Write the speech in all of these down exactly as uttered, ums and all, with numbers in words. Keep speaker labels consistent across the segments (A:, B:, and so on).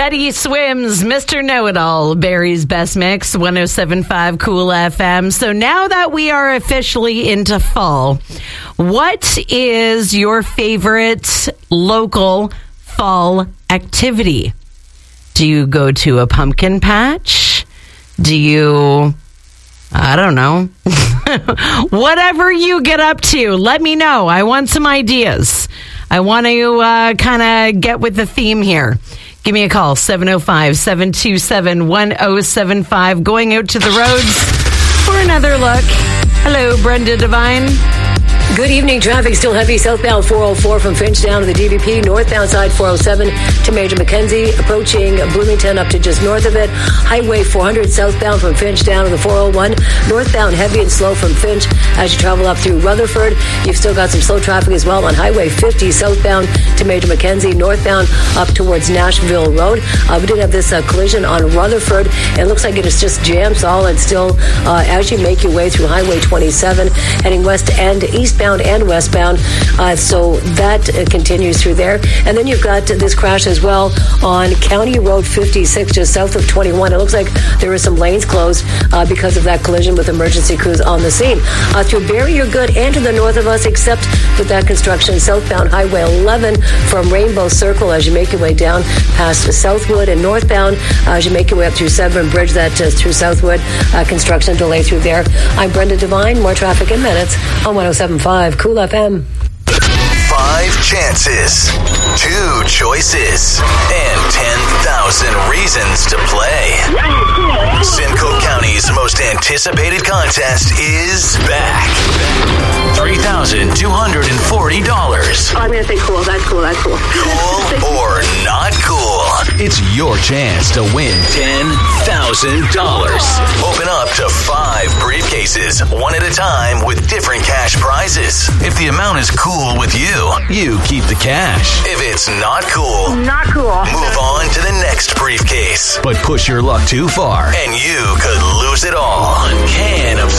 A: Teddy Swims, Mister Know-It-All, Barry's Best Mix, one oh seven point five Cool F M. So now that we are officially into fall, what is your favorite local fall activity? Do you go to a pumpkin patch? Do you, I don't know, whatever you get up to, let me know. I want some ideas. I want to uh, kind of get with the theme here. Give me a call, seven oh five, seven two seven, one oh seven five. Going out to the roads for another look. Hello, Brenda Devine.
B: Good evening. Traffic still heavy southbound four oh four from Finch down to the D V P. Northbound side four oh seven to Major Mackenzie. Approaching Bloomington up to just north of it. Highway four hundred southbound from Finch down to the four oh one. Northbound heavy and slow from Finch as you travel up through Rutherford. You've still got some slow traffic as well on Highway fifty southbound to Major Mackenzie. Northbound up towards Nashville Road. Uh, we did have this uh, collision on Rutherford. It looks like it is just jammed solid still uh, as you make your way through Highway twenty-seven heading west and eastbound and westbound, uh, so that uh, continues through there. And then you've got this crash as well on County Road fifty-six, just south of twenty-one. It looks like there are some lanes closed uh, because of that collision with emergency crews on the scene. Uh, through Barrie, you're good, and to the north of us, except with that construction, southbound Highway eleven from Rainbow Circle as you make your way down past Southwood, and northbound uh, as you make your way up through Severn Bridge, that uh, through Southwood, uh, construction delay through there. I'm Brenda Devine. More traffic in minutes on one oh seven point five Cool F M.
C: Five chances, two choices, and ten thousand reasons to play. Simcoe County's most anticipated contest is back. three thousand two hundred forty dollars.
B: Oh, I'm going to say cool. That's cool. That's cool.
C: Cool or not cool? It's your chance to win ten thousand dollars. Open up to five briefcases, one at a time, with different cash prizes. If the amount is cool with you, you keep the cash. If it's not cool,
B: Not cool.
C: move on to the next briefcase. But push your luck too far, and you could lose it all. One can of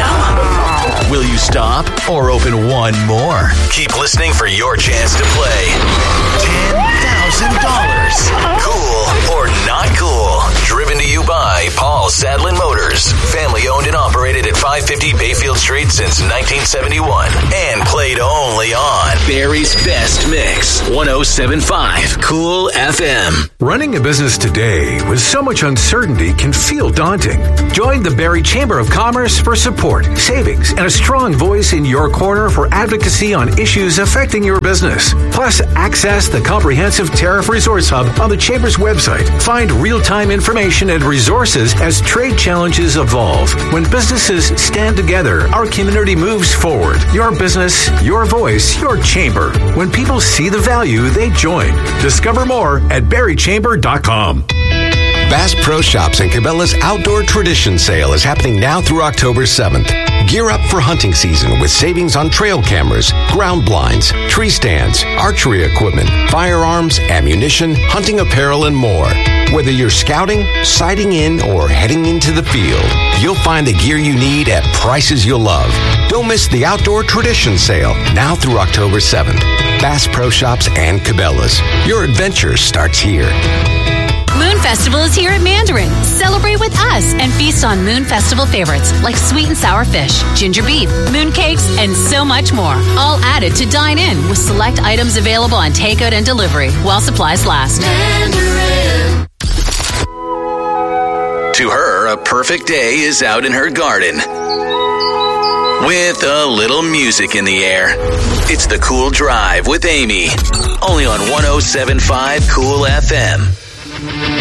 C: Spam. Will you stop or open one more? Keep listening for your chance to play ten thousand dollars. Cool or not cool? Driven to you by Paul Sadlin Motors. Family owned and operated at five fifty Bayfield Street since nineteen seventy-one. And played only on Barry's Best Mix, one oh seven point five Cool F M.
D: Running a business today with so much uncertainty can feel daunting. Join the Barrie Chamber of Commerce for support, savings, and a strong voice in your corner for advocacy on issues affecting your business. Plus, access the comprehensive Tariff Resource Hub on the Chamber's website. Find real-time information and resources as trade challenges evolve. When businesses stand together, our community moves forward. Your business, your voice, your chamber. When people see the value, they join. Discover more at barrie chamber dot com.
E: Bass Pro Shops and Cabela's Outdoor Tradition Sale is happening now through October seventh. Gear up for hunting season with savings on trail cameras, ground blinds, tree stands, archery equipment, firearms, ammunition, hunting apparel, and more. Whether you're scouting, sighting in, or heading into the field, you'll find the gear you need at prices you'll love. Don't miss the Outdoor Tradition Sale now through October seventh. Bass Pro Shops and Cabela's. Your adventure starts here.
F: Moon Festival is here at Mandarin. Celebrate with us and feast on Moon Festival favorites like sweet and sour fish, ginger beef, moon cakes, and so much more. All added to dine in with select items available on takeout and delivery while supplies last. Mandarin.
C: To her, a perfect day is out in her garden with a little music in the air. It's the Cool Drive with Amy, only on one oh seven point five Cool F M.